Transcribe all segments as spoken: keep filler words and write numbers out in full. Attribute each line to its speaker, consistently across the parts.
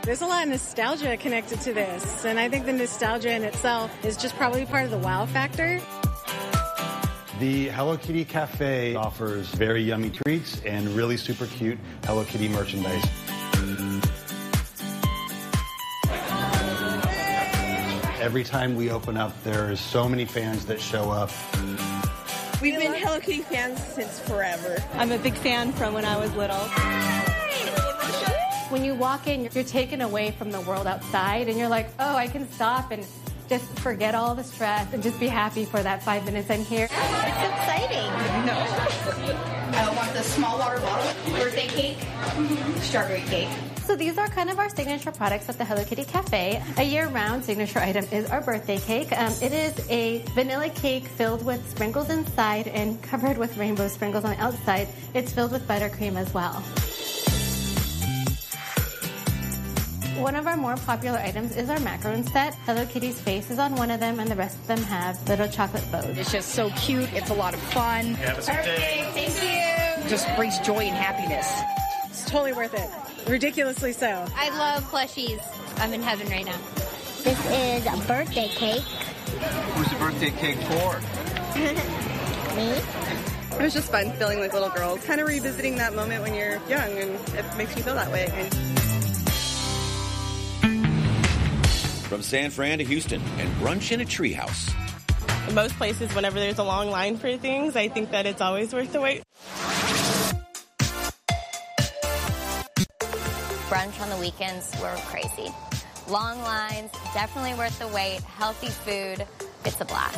Speaker 1: There's a lot of nostalgia connected to this, and I think the nostalgia in itself is just probably part of the wow factor.
Speaker 2: The Hello Kitty Cafe offers very yummy treats and really super cute Hello Kitty merchandise. Every time we open up, there's so many fans that show up.
Speaker 3: We've been Hello Kitty fans since forever.
Speaker 4: I'm a big fan from when I was little.
Speaker 5: When you walk in, you're taken away from the world outside, and you're like, oh, I can stop and just forget all the stress and just be happy for that five minutes I'm here.
Speaker 6: It's exciting.
Speaker 7: No. I want the small water bottle, birthday cake, mm-hmm. strawberry cake.
Speaker 5: So these are kind of our signature products at the Hello Kitty Cafe. A year-round signature item is our birthday cake. Um, it is a vanilla cake filled with sprinkles inside and covered with rainbow sprinkles on the outside. It's filled with buttercream as well. One of our more popular items is our macaroon set. Hello Kitty's face is on one of them, and the rest of them have little chocolate bows.
Speaker 7: It's just so cute. It's a lot of fun.
Speaker 2: Perfect.
Speaker 7: Thank you. Just brings joy and happiness.
Speaker 1: It's totally worth it. Ridiculously so.
Speaker 6: I love plushies. I'm in heaven right now.
Speaker 8: This is a birthday cake.
Speaker 9: Who's the birthday cake for?
Speaker 8: Me?
Speaker 3: It was just fun feeling like little girls. Kind of revisiting that moment when you're young, and it makes you feel that way.
Speaker 10: From San Fran to Houston and brunch in a treehouse.
Speaker 4: In most places, whenever there's a long line for things, I think that it's always worth the wait.
Speaker 6: Brunch on the weekends, we're crazy. Long lines, definitely worth the wait. Healthy food, it's a blast.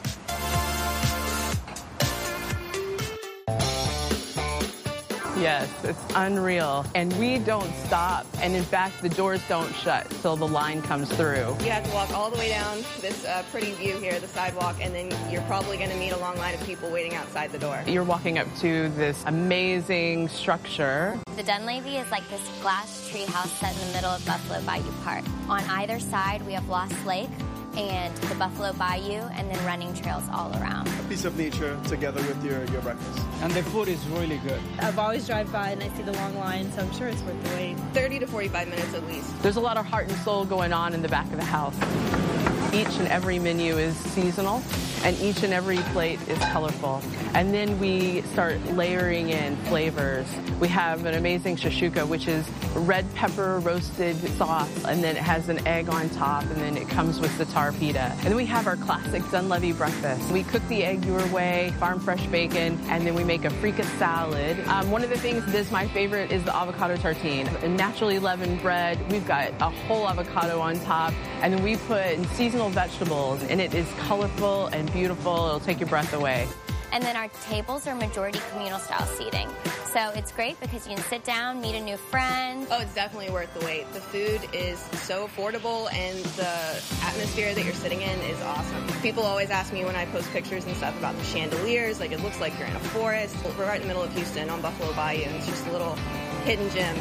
Speaker 11: Yes, it's unreal. And we don't stop. And in fact, the doors don't shut till the line comes through.
Speaker 3: You have to walk all the way down this uh, pretty view here, the sidewalk, and then you're probably going to meet a long line of people waiting outside the door.
Speaker 11: You're walking up to this amazing structure.
Speaker 6: The Dunleavy is like this glass tree house set in the middle of Buffalo Bayou Park. On either side, we have Lost Lake and the Buffalo Bayou, and then running trails all around.
Speaker 9: A piece of nature together with your, your breakfast.
Speaker 12: And the food is really good.
Speaker 4: I've always drive by and I see the long line, so I'm sure it's worth the wait.
Speaker 3: thirty to forty-five minutes at least.
Speaker 11: There's a lot of heart and soul going on in the back of the house. Each and every menu is seasonal, and each and every plate is colorful. And then we start layering in flavors. We have an amazing shashuka, which is red pepper roasted sauce, and then it has an egg on top, and then it comes with sitar pita. And then we have our classic Dunleavy breakfast. We cook the egg your way, farm fresh bacon, and then we make a fricka salad. Um, one of the things that is my favorite is the avocado tartine. A naturally leavened bread. We've got a whole avocado on top, and then we put seasonal vegetables, and it is colorful and beautiful. It'll take your breath away.
Speaker 6: And then our tables are majority communal style seating. So it's great because you can sit down, meet a new friend.
Speaker 3: Oh, it's definitely worth the wait. The food is so affordable, and the atmosphere that you're sitting in is awesome. People always ask me when I post pictures and stuff about the chandeliers, like it looks like you're in a forest. We're right in the middle of Houston on Buffalo Bayou, and it's just a little hidden gem.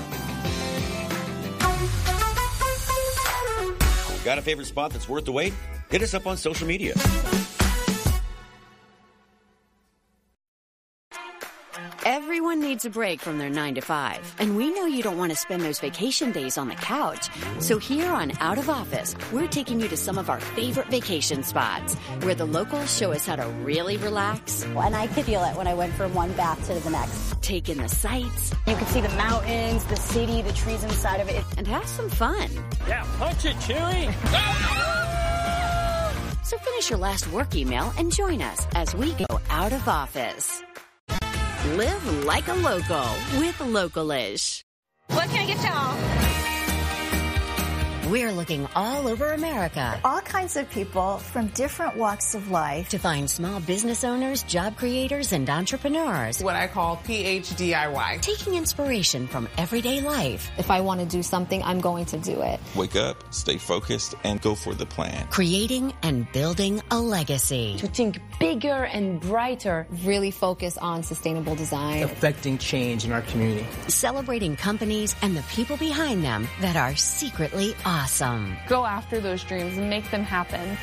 Speaker 10: Got a favorite spot that's worth the wait? Hit us up on social media.
Speaker 13: Everyone needs a break from their nine to five, and we know you don't want to spend those vacation days on the couch. So here on Out of Office, we're taking you to some of our favorite vacation spots where the locals show us how to really relax.
Speaker 8: And I could feel it when I went from one bath to the next.
Speaker 13: Take in the sights.
Speaker 8: You could see the mountains, the city, the trees inside of it.
Speaker 13: And have some fun.
Speaker 12: Yeah, punch it, Chewie!
Speaker 13: So finish your last work email and join us as we go Out of Office. Live like a local with Localish.
Speaker 6: What can I get y'all?
Speaker 13: We're looking all over America.
Speaker 14: All kinds of people from different walks of life.
Speaker 13: To find small business owners, job creators, and entrepreneurs.
Speaker 15: What I call P H D I Y.
Speaker 13: Taking inspiration from everyday life.
Speaker 16: If I want to do something, I'm going to do it.
Speaker 17: Wake up, stay focused, and go for the plan.
Speaker 13: Creating and building a legacy.
Speaker 16: To think bigger and brighter. Really focus on sustainable design.
Speaker 12: Affecting change in our community.
Speaker 13: Celebrating companies and the people behind them that are secretly awesome. Awesome.
Speaker 18: Go after those dreams and make them happen.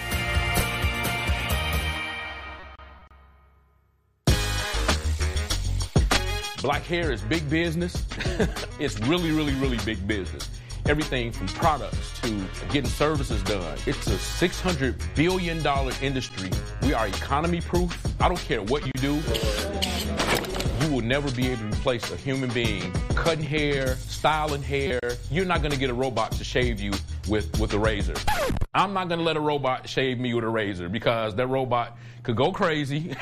Speaker 19: Black hair is big business. It's really, really, really big business. Everything from products to getting services done. It's a six hundred billion dollars industry. We are economy proof. I don't care what you do. You will never be able to replace a human being cutting hair, styling hair. You're not going to get a robot to shave you with, with a razor. I'm not going to let a robot shave me with a razor because that robot could go crazy.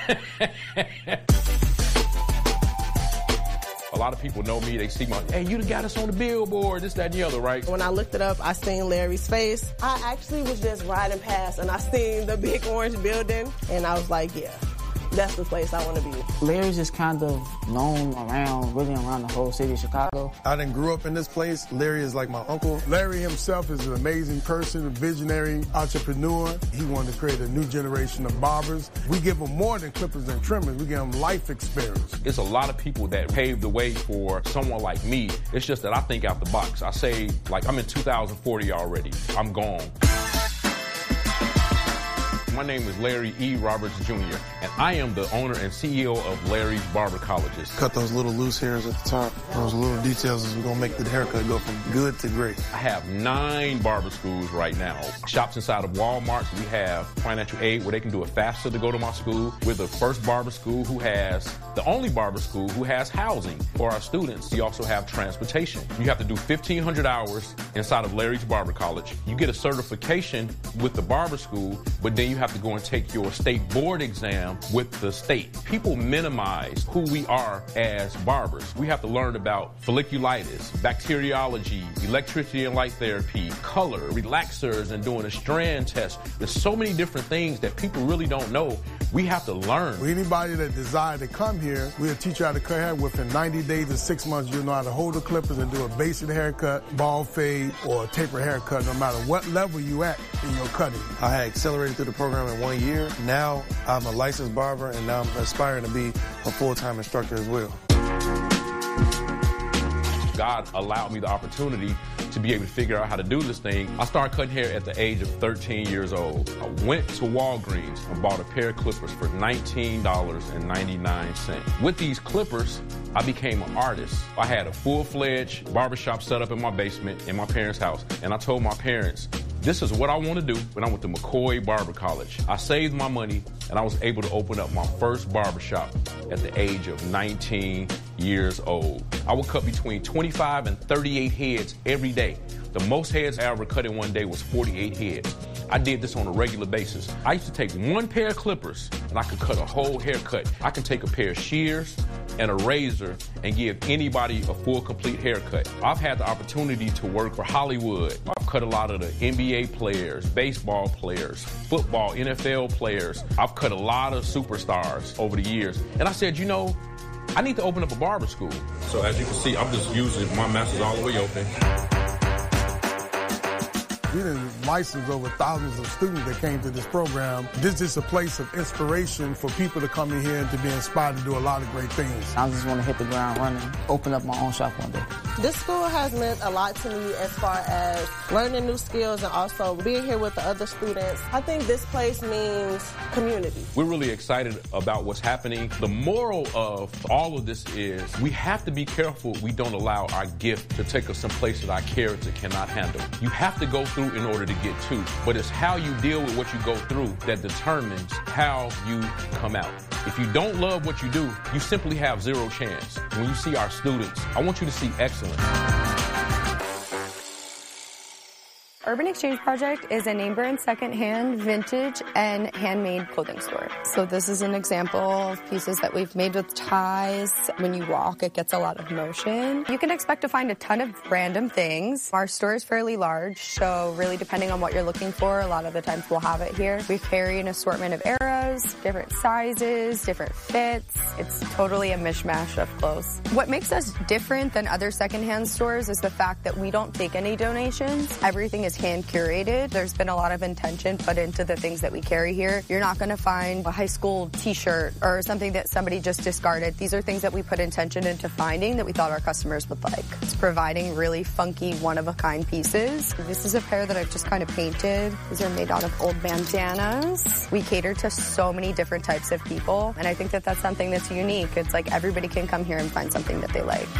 Speaker 19: A lot of people know me. They see my, hey, you the guy that's on the billboard, this, that, and the other, right?
Speaker 4: When I looked it up, I seen Larry's face. I actually was just riding past and I seen the big orange building and I was like, yeah, that's the place I want to be.
Speaker 12: Larry's just kind of known around, really around the whole city of Chicago.
Speaker 20: I didn't grew up in this place. Larry is like my uncle. Larry himself is an amazing person, a visionary entrepreneur. He wanted to create a new generation of barbers. We give them more than clippers and trimmers. We give them life experience.
Speaker 19: It's a lot of people that paved the way for someone like me. It's just that I think out the box. I say, like, I'm in two thousand forty already. I'm gone. My name is Larry E. Roberts, Junior, and I am the owner and C E O of Larry's Barber Colleges.
Speaker 20: Cut those little loose hairs at the top. Those little details is we're going to make the haircut go from good to great.
Speaker 19: I have nine barber schools right now. Shops inside of Walmart. We have financial aid where they can do it faster to go to my school. We're the first barber school who has, the only barber school who has housing for our students. We also have transportation. You have to do fifteen hundred hours inside of Larry's Barber College. You get a certification with the barber school, but then you have to go and take your state board exam with the state. People minimize who we are as barbers. We have to learn about folliculitis, bacteriology, electricity and light therapy, color, relaxers, and doing a strand test. There's so many different things that people really don't know. We have to learn.
Speaker 20: For anybody that desires to come here, we'll teach you how to cut hair. Within ninety days to six months, you'll know how to hold the clippers and do a basic haircut, bald fade, or a taper haircut, no matter what level you at in your cutting. I had accelerated through the program in one year. Now I'm a licensed barber, and now I'm aspiring to be a full-time instructor as well.
Speaker 19: God allowed me the opportunity to be able to figure out how to do this thing. I started cutting hair at the age of thirteen years old. I went to Walgreens and bought a pair of clippers for nineteen ninety-nine. With these clippers, I became an artist. I had a full-fledged barbershop set up in my basement in my parents' house, and I told my parents, this is what I want to do. When I went to McCoy Barber College, I saved my money, and I was able to open up my first barbershop at the age of nineteen years old. I would cut between twenty-five and thirty-eight heads every day. The most heads I ever cut in one day was forty-eight heads. I did this on a regular basis. I used to take one pair of clippers, and I could cut a whole haircut. I can take a pair of shears and a razor and give anybody a full, complete haircut. I've had the opportunity to work for Hollywood. I've cut a lot of the N B A players, baseball players, football, N F L players. I've cut a lot of superstars over the years. And I said, you know, I need to open up a barber school. So as you can see, I'm just using my master's all the way open.
Speaker 20: We didn't license over thousands of students that came to this program. This is a place of inspiration for people to come in here and to be inspired to do a lot of great things.
Speaker 12: I just want to hit the ground running, open up my own shop one day.
Speaker 4: This school has meant a lot to me as far as learning new skills and also being here with the other students. I think this place means community.
Speaker 19: We're really excited about what's happening. The moral of all of this is we have to be careful we don't allow our gift to take us someplace that our character cannot handle. You have to go through in order to get to, but it's how you deal with what you go through that determines how you come out. If you don't love what you do, you simply have zero chance. When you see our students, I want you to see excellence.
Speaker 21: Urban Exchange Project is a name brand secondhand, vintage, and handmade clothing store. So this is an example of pieces that we've made with ties. When you walk, it gets a lot of motion. You can expect to find a ton of random things. Our store is fairly large, so really depending on what you're looking for, a lot of the times we'll have it here. We carry an assortment of eras, different sizes, different fits. It's totally a mishmash of clothes. What makes us different than other secondhand stores is the fact that we don't take any donations. Everything is hand curated. There's been a lot of intention put into the things that we carry here. You're not going to find a high school t-shirt or something that somebody just discarded. These are things that we put intention into finding that we thought our customers would like. It's providing really funky, one-of-a-kind pieces. This is a pair that I've just kind of painted. These are made out of old bandanas. We cater to so many different types of people, and I think that that's something that's unique. It's like everybody can come here and find something that they like.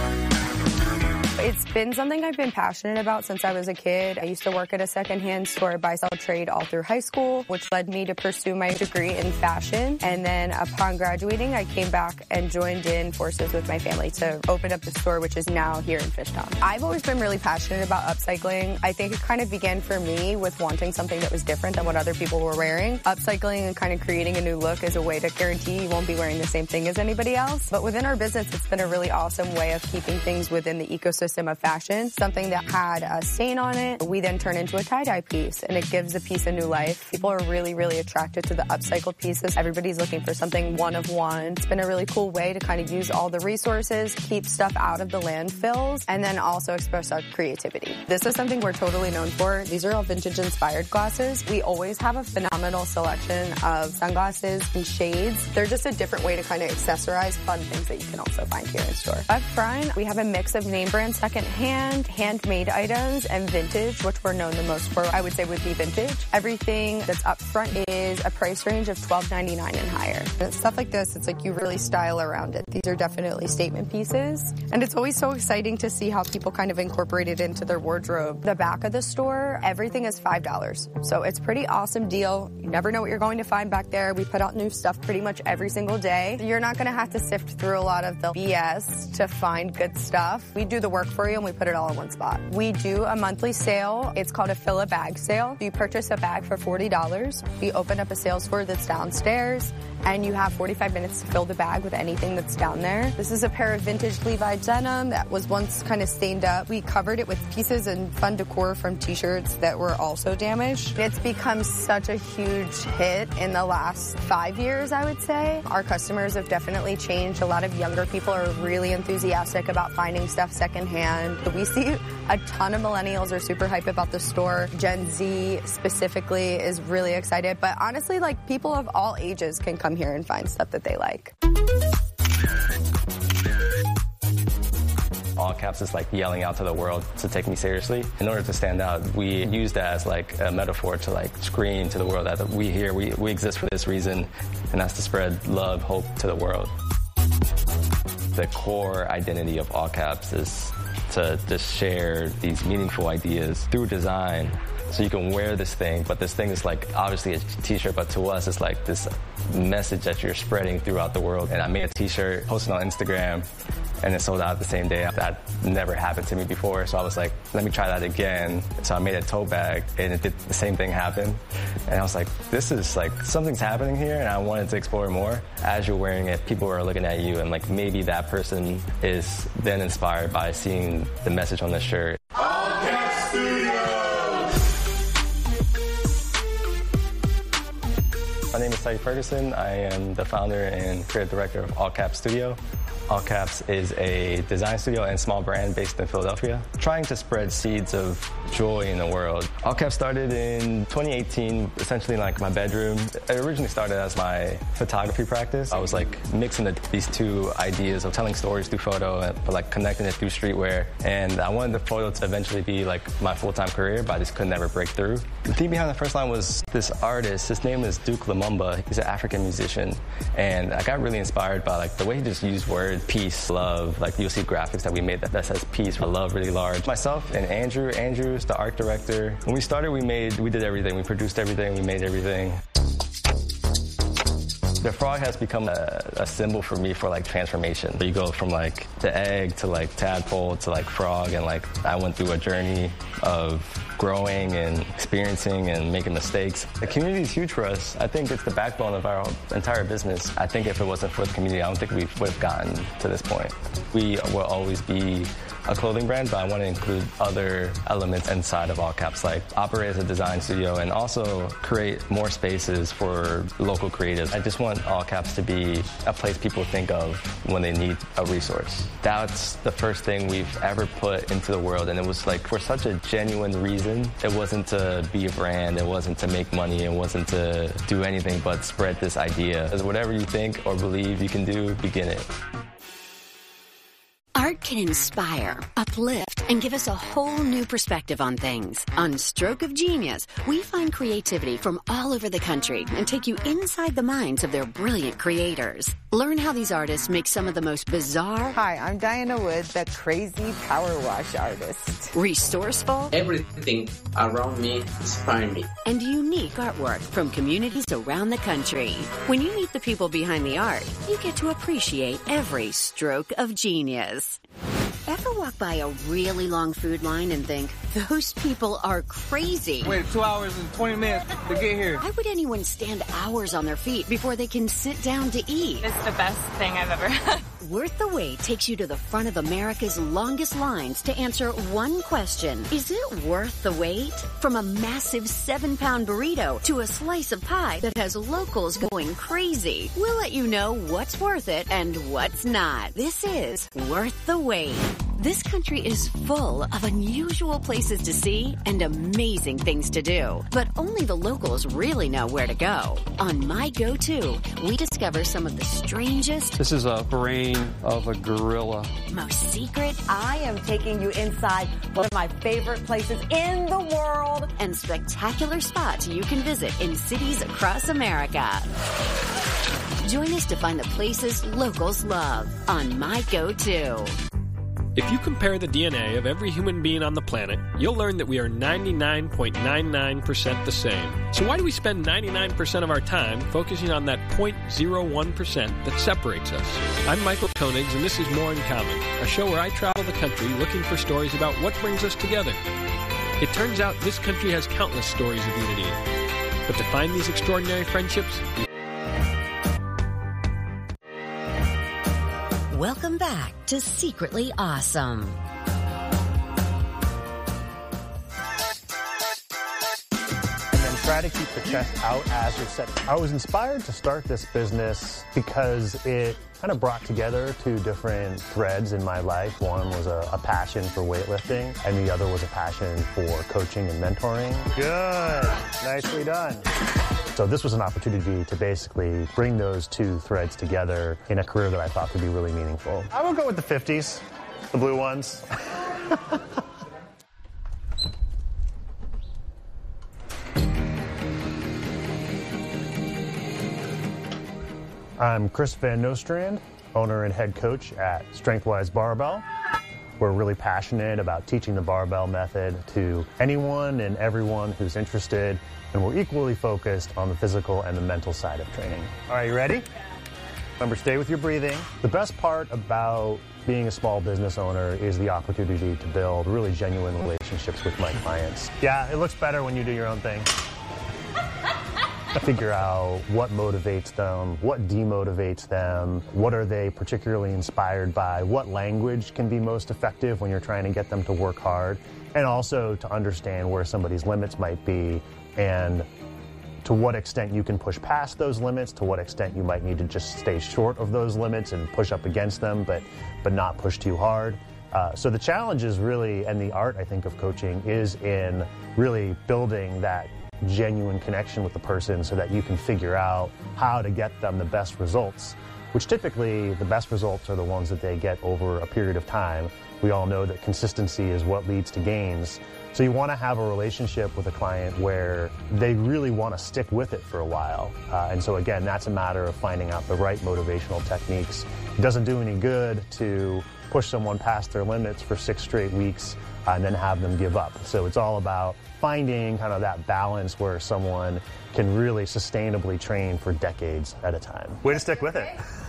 Speaker 21: It's been something I've been passionate about since I was a kid. I used to work at a secondhand store, buy, sell, trade all through high school, which led me to pursue my degree in fashion. And then upon graduating, I came back and joined in forces with my family to open up the store, which is now here in Fishtown. I've always been really passionate about upcycling. I think it kind of began for me with wanting something that was different than what other people were wearing. Upcycling and kind of creating a new look is a way to guarantee you won't be wearing the same thing as anybody else. But within our business, it's been a really awesome way of keeping things within the ecosystem of fashion. Something that had a stain on it, we then turn into a tie-dye piece, and it gives the piece a new life. People are really, really attracted to the upcycled pieces. Everybody's looking for something one of one. It's been a really cool way to kind of use all the resources, keep stuff out of the landfills, and then also express our creativity. This is something we're totally known for. These are all vintage-inspired glasses. We always have a phenomenal selection of sunglasses and shades. They're just a different way to kind of accessorize fun things that you can also find here in store. Up front, we have a mix of name brand second-hand, handmade items, and vintage, which we're known the most for, I would say, would be vintage. Everything that's up front is a price range of twelve ninety-nine and higher. And stuff like this, it's like you really style around it. These are definitely statement pieces. And it's always so exciting to see how people kind of incorporate it into their wardrobe. The back of the store, everything is five dollars. So it's a pretty awesome deal. You never know what you're going to find back there. We put out new stuff pretty much every single day. You're not going to have to sift through a lot of the B S to find good stuff. We do the work for you and we put it all in one spot. We do a monthly sale. It's called a fill a bag sale. You purchase a bag for forty dollars. We open up a sales floor that's downstairs and you have forty-five minutes to fill the bag with anything that's down there. This is a pair of vintage Levi denim that was once kind of stained up. We covered it with pieces and fun decor from t-shirts that were also damaged. It's become such a huge hit in the last five years, I would say. Our customers have definitely changed. A lot of younger people are really enthusiastic about finding stuff secondhand. We see a ton of millennials are super hype about the store. Gen Z specifically is really excited. But honestly, like, people of all ages can come here and find stuff that they like.
Speaker 5: All Caps is like yelling out to the world to take me seriously. In order to stand out, we use that as like a metaphor to like scream to the world that we here, we, we exist for this reason, and that's to spread love, hope to the world. The core identity of All Caps is to just share these meaningful ideas through design. So you can wear this thing, but this thing is like obviously a t-shirt, but to us it's like this message that you're spreading throughout the world. And I made a t-shirt, posted on Instagram, and it sold out the same day. That never happened to me before, so I was like, let me try that again. So I made a tote bag, and it did the same thing happen. And I was like, this is like, something's happening here, and I wanted to explore more. As you're wearing it, people are looking at you, and like maybe that person is then inspired by seeing the message on the shirt.
Speaker 22: All Caps Studios!
Speaker 5: My name is Saeed Ferguson. I am the founder and creative director of All Caps Studio. All Caps is a design studio and small brand based in Philadelphia, trying to spread seeds of joy in the world. All Caps started in twenty eighteen, essentially in like my bedroom. It originally started as my photography practice. I was like mixing the, these two ideas of telling stories through photo, but like connecting it through streetwear. And I wanted the photo to eventually be like my full-time career, but I just could never break through. The thing behind the first line was this artist. His name is Duke Lumumba. He's an African musician. And I got really inspired by like the way he just used words. Peace, love, like you'll see graphics that we made that, that says peace, love really large. Myself and Andrew, Andrew's the art director. When we started, we made, we did everything. We produced everything, we made everything. The frog has become a, a symbol for me for like transformation. You go from like the egg to like tadpole to like frog, and like I went through a journey of growing and experiencing and making mistakes. The community is huge for us. I think it's the backbone of our entire business. I think if it wasn't for the community, I don't think we would have gotten to this point. We will always be a clothing brand, but I want to include other elements inside of All Caps, like operate as a design studio and also create more spaces for local creatives. I just want All Caps to be a place people think of when they need a resource. That's the first thing we've ever put into the world, and it was like for such a genuine reason. It wasn't to be a brand, it wasn't to make money, it wasn't to do anything but spread this idea. Whatever you think or believe you can do, begin it.
Speaker 13: Art can inspire, uplift, and give us a whole new perspective on things. On Stroke of Genius, we find creativity from all over the country and take you inside the minds of their brilliant creators. Learn how these artists make some of the most bizarre...
Speaker 2: Hi, I'm Diana Wood, the crazy power wash artist.
Speaker 13: Resourceful...
Speaker 7: Everything around me inspires me.
Speaker 13: And unique artwork from communities around the country. When you meet the people behind the art, you get to appreciate every stroke of genius. Ever walk by a really long food line and think, those people are crazy?
Speaker 23: Wait two hours and twenty minutes to get here.
Speaker 13: Why would anyone stand hours on their feet before they can sit down to eat?
Speaker 24: It's the best thing I've ever had.
Speaker 13: Worth the Wait takes you to the front of America's longest lines to answer one question. Is it worth the wait? From a massive seven-pound burrito to a slice of pie that has locals going crazy. We'll let you know what's worth it and what's not. This is Worth the Wait. This country is full of unusual places to see and amazing things to do. But only the locals really know where to go. On My Go-To, we discover some of the strangest...
Speaker 25: This is a brain of a gorilla.
Speaker 13: Most secret...
Speaker 2: I am taking you inside one of my favorite places in the world.
Speaker 13: And spectacular spots you can visit in cities across America. Join us to find the places locals love on My Go-To.
Speaker 26: If you compare the D N A of every human being on the planet, you'll learn that we are ninety-nine point nine nine percent the same. So why do we spend ninety-nine percent of our time focusing on that zero point zero one percent that separates us? I'm Michael Koenigs, and this is More in Common, a show where I travel the country looking for stories about what brings us together. It turns out this country has countless stories of unity. But to find these extraordinary friendships...
Speaker 13: Welcome back to Secretly Awesome.
Speaker 27: And then try to keep the chest out as you're setting. I was inspired to start this business because it kind of brought together two different threads in my life. One was a, a passion for weightlifting, and the other was a passion for coaching and mentoring. Good. Nicely done. So this was an opportunity to basically bring those two threads together in a career that I thought could be really meaningful. I would go with the fifties, the blue ones. I'm Chris Van Nostrand, owner and head coach at Strengthwise Barbell. We're really passionate about teaching the barbell method to anyone and everyone who's interested, and we're equally focused on the physical and the mental side of training. All right, you ready? Remember, stay with your breathing. The best part about being a small business owner is the opportunity to build really genuine relationships with my clients. Yeah, it looks better when you do your own thing. Figure out what motivates them, what demotivates them, what are they particularly inspired by, what language can be most effective when you're trying to get them to work hard, and also to understand where somebody's limits might be and to what extent you can push past those limits, to what extent you might need to just stay short of those limits and push up against them, but, but not push too hard. Uh, so the challenge is really, and the art, I think, of coaching is in really building that genuine connection with the person so that you can figure out how to get them the best results, which typically the best results are the ones that they get over a period of time. We all know that consistency is what leads to gains. So you want to have a relationship with a client where they really want to stick with it for a while. Uh, and so again, that's a matter of finding out the right motivational techniques. It doesn't do any good to push someone past their limits for six straight weeks uh, and then have them give up. So it's all about finding kind of that balance where someone can really sustainably train for decades at a time. Way to stick with it.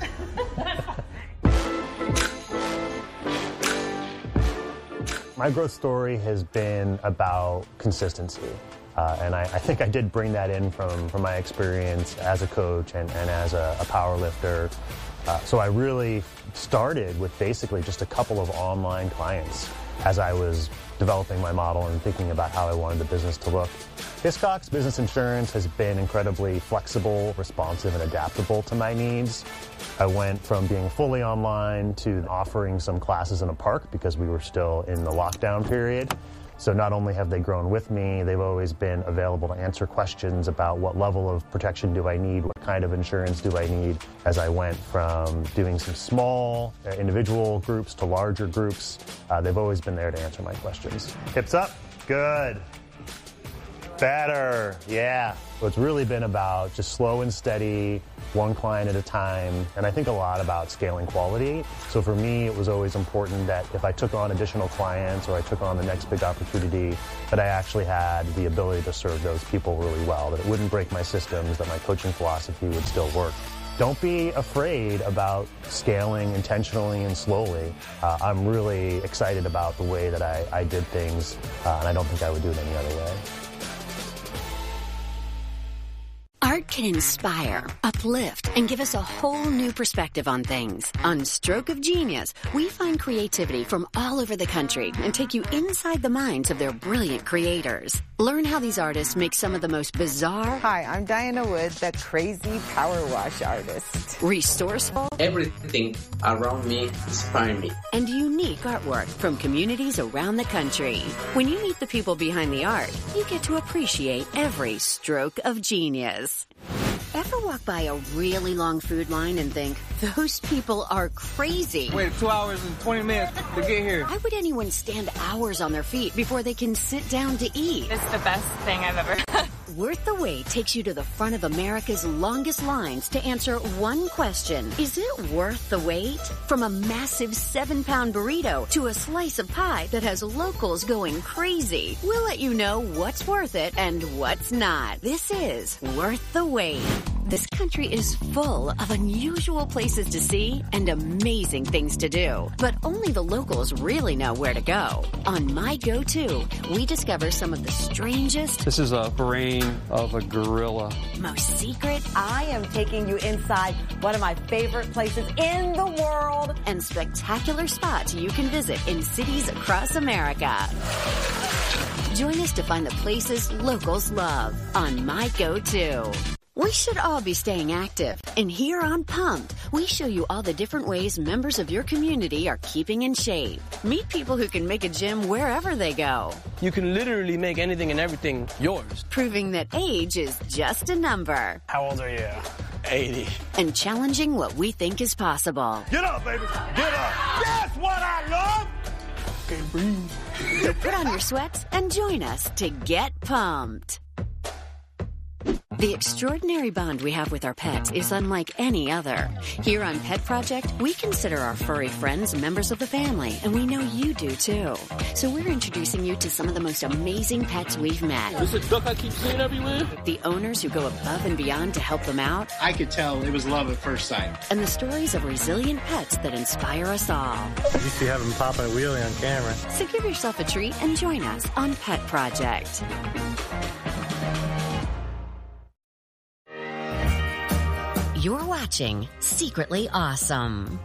Speaker 27: My growth story has been about consistency. Uh, and I, I think I did bring that in from, from my experience as a coach and, and as a, a power lifter. Uh, so I really started with basically just a couple of online clients as I was developing my model and thinking about how I wanted the business to look. Hiscox Business Insurance has been incredibly flexible, responsive, and adaptable to my needs. I went from being fully online to offering some classes in a park because we were still in the lockdown period. So not only have they grown with me, they've always been available to answer questions about what level of protection do I need, what kind of insurance do I need, as I went from doing some small uh, individual groups to larger groups. Uh, they've always been there to answer my questions. Hips up. Good. Better. Yeah. So it's really been about just slow and steady, one client at a time, and I think a lot about scaling quality. So for me, it was always important that if I took on additional clients or I took on the next big opportunity, that I actually had the ability to serve those people really well, that it wouldn't break my systems, that my coaching philosophy would still work. Don't be afraid about scaling intentionally and slowly. Uh, I'm really excited about the way that I, I did things, uh, and I don't think I would do it any other way.
Speaker 13: Art can inspire, uplift, and give us a whole new perspective on things. On Stroke of Genius, we find creativity from all over the country and take you inside the minds of their brilliant creators. Learn how these artists make some of the most bizarre...
Speaker 1: Hi, I'm Diana Wood, the crazy power wash artist.
Speaker 13: Resourceful...
Speaker 7: Everything around me inspires me.
Speaker 13: And unique artwork from communities around the country. When you meet the people behind the art, you get to appreciate every stroke of genius. Ever walk by a really long food line and think, those people are crazy?
Speaker 23: Wait two hours and twenty minutes to get here.
Speaker 13: Why would anyone stand hours on their feet before they can sit down to eat?
Speaker 24: It's the best thing I've ever had.
Speaker 13: Worth the Wait takes you to the front of America's longest lines to answer one question. Is it worth the wait? From a massive seven-pound burrito to a slice of pie that has locals going crazy, we'll let you know what's worth it and what's not. This is Worth the Wait. This country is full of unusual places to see and amazing things to do, but only the locals really know where to go. On My Go-To, we discover some of the strangest...
Speaker 25: This is a brain of a gorilla.
Speaker 13: Most secret...
Speaker 2: I am taking you inside one of my favorite places in the world.
Speaker 13: And spectacular spots you can visit in cities across America. Join us to find the places locals love on My Go-To. We should all be staying active. And here on Pumped, we show you all the different ways members of your community are keeping in shape. Meet people who can make a gym wherever they go.
Speaker 23: You can literally make anything and everything yours.
Speaker 13: Proving that age is just a number.
Speaker 23: How old are you? eighty.
Speaker 13: And challenging what we think is possible.
Speaker 22: Get up, baby. Get up. That's what I love.
Speaker 23: Okay, breathe.
Speaker 13: So put on your sweats and join us to get pumped. The extraordinary bond we have with our pets is unlike any other. Here on Pet Project, we consider our furry friends members of the family, and we know you do too. So we're introducing you to some of the most amazing pets we've met.
Speaker 23: This is a duck I keep seeing everywhere?
Speaker 13: The owners who go above and beyond to help them out.
Speaker 3: I could tell it was love at first sight.
Speaker 13: And the stories of resilient pets that inspire us all.
Speaker 23: You used to have them popping a wheelie on camera.
Speaker 13: So give yourself a treat and join us on Pet Project. You're watching Secretly Awesome.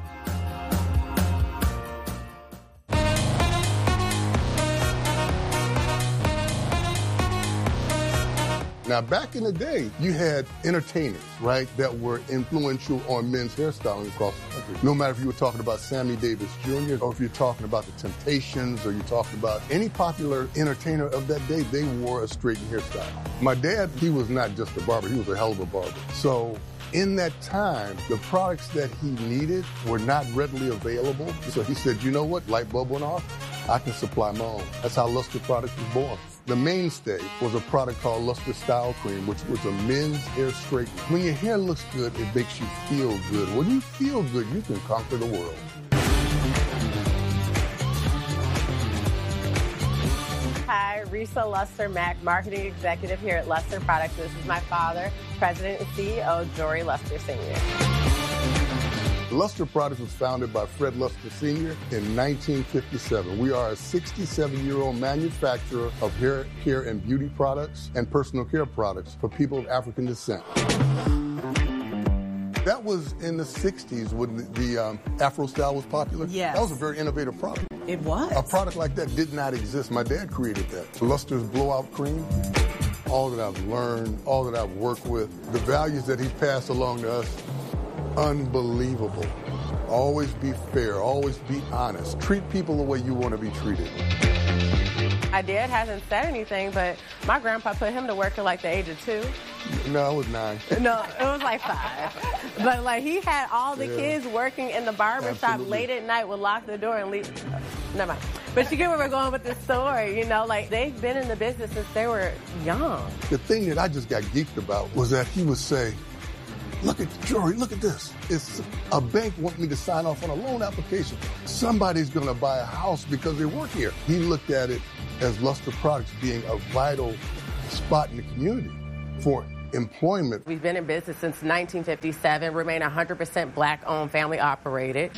Speaker 6: Now, back in the day, you had entertainers, right, that were influential on men's hairstyling across the country. No matter if you were talking about Sammy Davis Junior or if you're talking about the Temptations or you're talking about any popular entertainer of that day, they wore a straightened hairstyle. My dad, he was not just a barber, he was a hell of a barber. So in that time, the products that he needed were not readily available. So he said, you know what, light bulb went off, I can supply my own. That's how Luster Products was born. The mainstay was a product called Luster Style Cream, which was a men's hair straightener. When your hair looks good, it makes you feel good. When you feel good, you can conquer the world.
Speaker 8: Hi, Risa Luster Mack, Marketing Executive here at Luster Products. This is my father, President and C E O, Jory Luster Senior
Speaker 6: Luster Products was founded by Fred Luster Senior in nineteen fifty-seven. We are a sixty-seven-year-old manufacturer of hair care and beauty products and personal care products for people of African descent. That was in the sixties when the, the um, Afro style was popular.
Speaker 2: Yes.
Speaker 6: That was a very innovative product.
Speaker 2: It was.
Speaker 6: A product like that did not exist. My dad created that. Luster's Blowout Cream. All that I've learned, all that I've worked with, the values that he passed along to us, unbelievable. Always be fair, always be honest. Treat people the way you want to be treated.
Speaker 8: My dad hasn't said anything, but my grandpa put him to work at like the age of two.
Speaker 6: No, it was nine.
Speaker 8: No, it was like five. But like he had all the
Speaker 6: Yeah.
Speaker 8: kids working in the barber shop
Speaker 6: Absolutely.
Speaker 8: late at night, would lock the door and leave. Never mind. But you get where we're going with this story, you know, like they've been in the business since they were young.
Speaker 6: The thing that I just got geeked about was that he would say, look at Jory, look at this. It's a bank want me to sign off on a loan application. Somebody's going to buy a house because they work here. He looked at it as Luster Products being a vital spot in the community for employment.
Speaker 8: We've been in business since nineteen fifty-seven, remain one hundred percent black-owned, family-operated.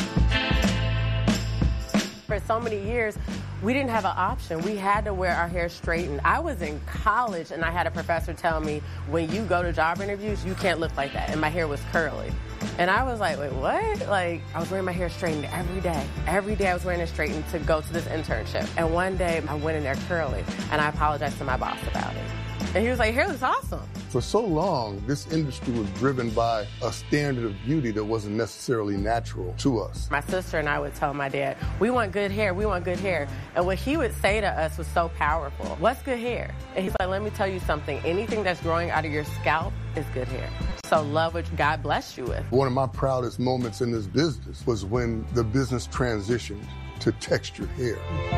Speaker 8: For so many years, we didn't have an option. We had to wear our hair straightened. I was in college, and I had a professor tell me, when you go to job interviews, you can't look like that. And my hair was curly. And I was like, wait, what? Like, I was wearing my hair straightened every day. Every day I was wearing it straightened to go to this internship. And one day I went in there curly, and I apologized to my boss about it. And he was like, hair looks awesome.
Speaker 6: For so long, this industry was driven by a standard of beauty that wasn't necessarily natural to us.
Speaker 8: My sister and I would tell my dad, we want good hair, we want good hair. And what he would say to us was so powerful. What's good hair? And he's like, let me tell you something. Anything that's growing out of your scalp is good hair. So love what God blessed you with.
Speaker 6: One of my proudest moments in this business was when the business transitioned to textured hair.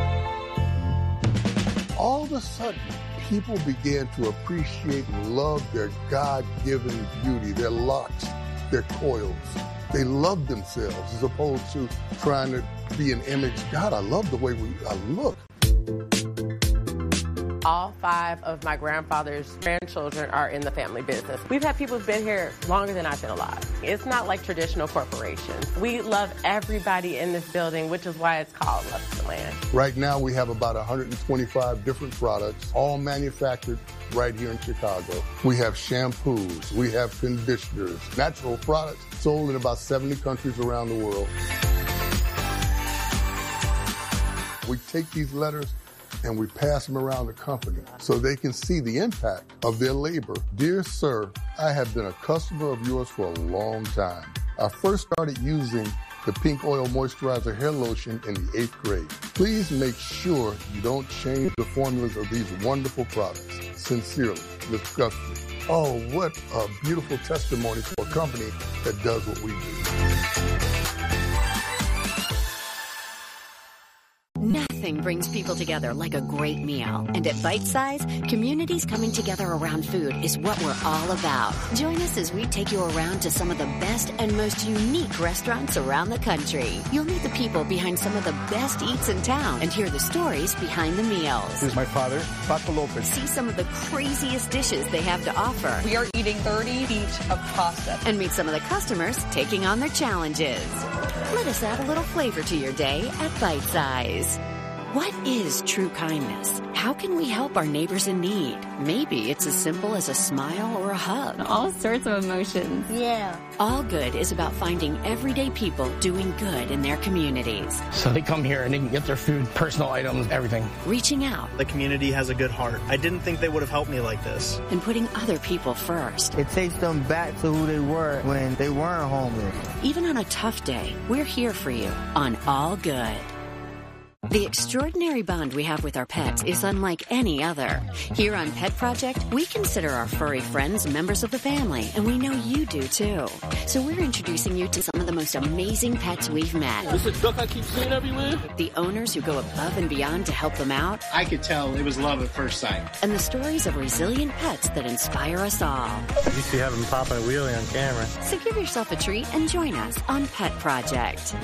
Speaker 6: All of a sudden, people began to appreciate and love their God-given beauty, their locks, their coils. They loved themselves as opposed to trying to be an image. God, I love the way we, I look.
Speaker 8: All five of my grandfather's grandchildren are in the family business. We've had people who've been here longer than I've been alive. It's not like traditional corporations. We love everybody in this building, which is why it's called Lusterland.
Speaker 6: Right now, we have about one hundred twenty-five different products, all manufactured right here in Chicago. We have shampoos, we have conditioners, natural products sold in about seventy countries around the world. We take these letters and we pass them around the company so they can see the impact of their labor. Dear sir, I have been a customer of yours for a long time. I first started using the Pink Oil Moisturizer Hair Lotion in the eighth grade. Please make sure you don't change the formulas of these wonderful products. Sincerely, Miz Guthrie. Oh, what a beautiful testimony for a company that does what we do.
Speaker 13: Nothing brings people together like a great meal. And at Bite Size, communities coming together around food is what we're all about. Join us as we take you around to some of the best and most unique restaurants around the country. You'll meet the people behind some of the best eats in town and hear the stories behind the meals.
Speaker 9: This is my father, Paco Lopez.
Speaker 13: See some of the craziest dishes they have to offer.
Speaker 10: We are eating thirty each of pasta.
Speaker 13: And meet some of the customers taking on their challenges. Let us add a little flavor to your day at Bite Size. What is true kindness? How can we help our neighbors in need? Maybe it's as simple as a smile or a hug.
Speaker 18: All sorts of emotions.
Speaker 13: Yeah. All Good is about finding everyday people doing good in their communities.
Speaker 11: So they come here and they can get their food, personal items, everything.
Speaker 13: Reaching out.
Speaker 14: The community has a good heart. I didn't think they would have helped me like this.
Speaker 13: And putting other people first.
Speaker 12: It takes them back to who they were when they weren't homeless.
Speaker 13: Even on a tough day, we're here for you on All Good. The extraordinary bond we have with our pets is unlike any other. Here on Pet Project, we consider our furry friends members of the family, and we know you do too. So we're introducing you to some of the most amazing pets we've met.
Speaker 23: This is duck I keep seeing everywhere.
Speaker 13: The owners who go above and beyond to help them out.
Speaker 3: I could tell it was love at first sight.
Speaker 13: And the stories of resilient pets that inspire us all.
Speaker 23: You see having Papa and Wheelie on camera.
Speaker 13: So give yourself a treat and join us on Pet Project.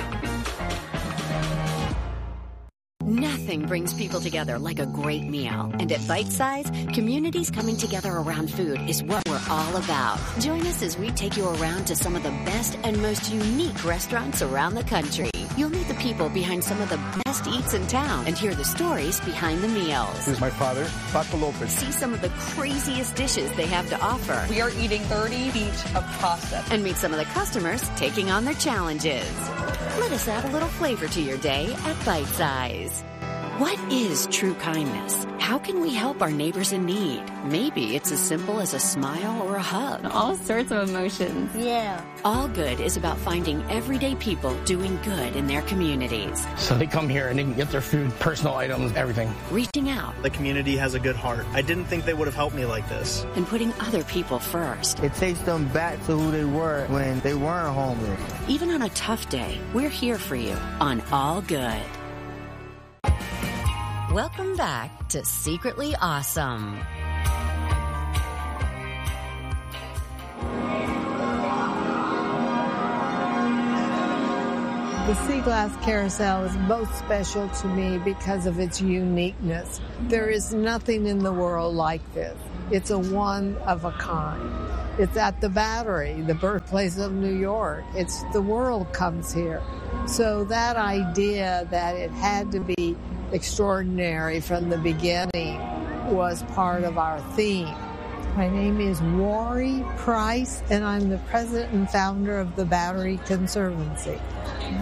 Speaker 13: Nothing brings people together like a great meal. And at Bite Size, communities coming together around food is what we're all about. Join us as we take you around to some of the best and most unique restaurants around the country. You'll meet the people behind some of the best eats in town and hear the stories behind the meals.
Speaker 9: This is my father, Paco Lopez.
Speaker 13: See some of the craziest dishes they have to offer.
Speaker 10: We are eating thirty feet of pasta.
Speaker 13: And meet some of the customers taking on their challenges. Let us add a little flavor to your day at Bite Size. What is true kindness? How can we help our neighbors in need? Maybe it's as simple as a smile or a hug.
Speaker 18: All sorts of emotions.
Speaker 13: Yeah. All Good is about finding everyday people doing good in their communities.
Speaker 11: So they come here and they can get their food, personal items, everything.
Speaker 13: Reaching out.
Speaker 14: The community has a good heart. I didn't think they would have helped me like this.
Speaker 13: And putting other people first.
Speaker 12: It takes them back to who they were when they weren't homeless.
Speaker 13: Even on a tough day, we're here for you on All Good. Welcome back to Secretly Awesome.
Speaker 4: The Sea Glass Carousel is most special to me because of its uniqueness. There is nothing in the world like this. It's a one of a kind. It's at the Battery, the birthplace of New York. It's the world comes here. So that idea that it had to be extraordinary from the beginning was part of our theme. My name is Wari Price, and I'm the president and founder of the Battery Conservancy.